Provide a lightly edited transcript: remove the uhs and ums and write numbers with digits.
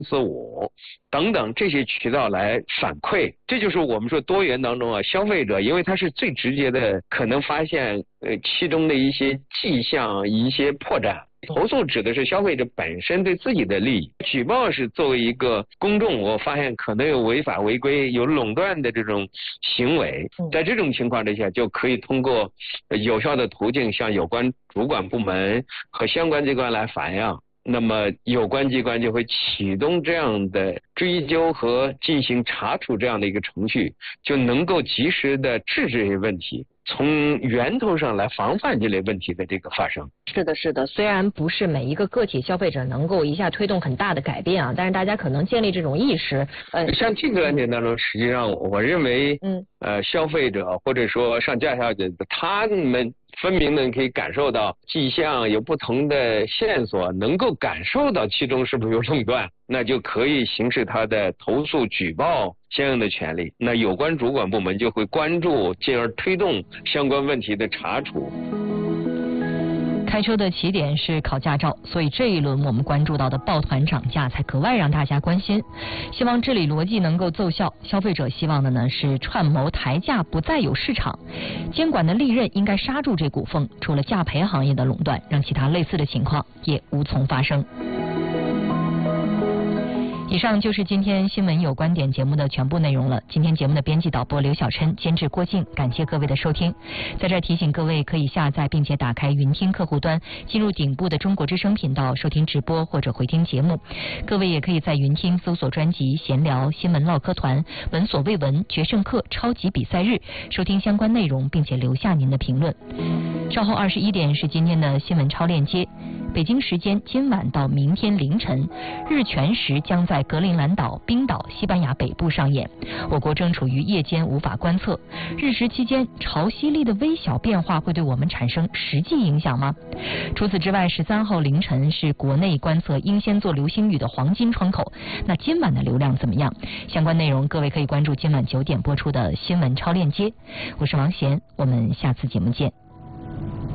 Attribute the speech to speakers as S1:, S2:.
S1: 445等等这些渠道来反馈。这就是我们说多元当中啊，消费者因为他是最直接的可能发现其中的一些迹象、一些破绽。投诉指的是消费者本身对自己的利益，举报是作为一个公众，我发现可能有违法违规、有垄断的这种行为，在这种情况之下，就可以通过有效的途径向有关主管部门和相关机关来反映。那么有关机关就会启动这样的追究和进行查处这样的一个程序，就能够及时的制止这些问题，从源头上来防范这类问题的这个发生。
S2: 是的，是的，虽然不是每一个个体消费者能够一下推动很大的改变啊，但是大家可能建立这种意识。
S1: 像这个案件当中，实际上我认为，消费者或者说上架消费者，他们分明的可以感受到迹象，有不同的线索，能够感受到其中是不是有垄断，那就可以行使他的投诉举报相应的权利。那有关主管部门就会关注，进而推动相关问题的查处。
S2: 开车的起点是考驾照，所以这一轮我们关注到的抱团涨价才格外让大家关心。希望治理逻辑能够奏效，消费者希望的呢是串谋抬价不再有市场，监管的利刃应该刹住这股风，除了价赔行业的垄断，让其他类似的情况也无从发生。以上就是今天新闻有观点节目的全部内容了。今天节目的编辑导播刘小琛，监制郭静，感谢各位的收听。在这儿提醒各位可以下载并且打开云听客户端，进入顶部的中国之声频道收听直播或者回听节目。各位也可以在云听搜索专辑闲聊、新闻唠嗑团、闻所未闻、决胜客、超级比赛日，收听相关内容并且留下您的评论。稍后21点是今天的新闻超链接。北京时间今晚到明天凌晨，日全食将在格陵兰岛、冰岛、西班牙北部上演。我国正处于夜间无法观测，日食期间潮汐力的微小变化会对我们产生实际影响吗？除此之外，13号凌晨是国内观测英仙座流星雨的黄金窗口。那今晚的流量怎么样？相关内容各位可以关注今晚9点播出的新闻超链接。我是王贤，我们下次节目见。